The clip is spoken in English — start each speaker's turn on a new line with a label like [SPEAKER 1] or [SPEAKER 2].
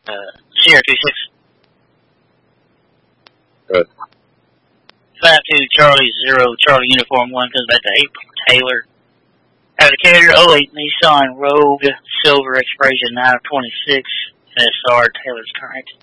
[SPEAKER 1] Sierra 26.
[SPEAKER 2] Good.
[SPEAKER 1] 52 Charlie 0 Charlie Uniform 1 comes back to April Taylor. Advocator 08 Nissan Rogue Silver expiration 9 of 26. SR Taylor's correct.